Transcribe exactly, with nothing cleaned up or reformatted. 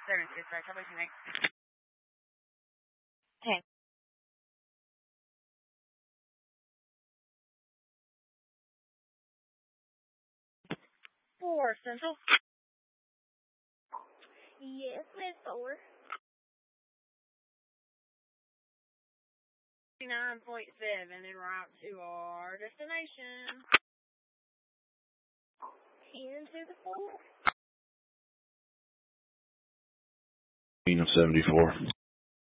Seven six right. How about you, Nick? Ten. Four Central. Yes, Miss Four. Nine point seven en route to our destination. Ten to the four. seventy-four.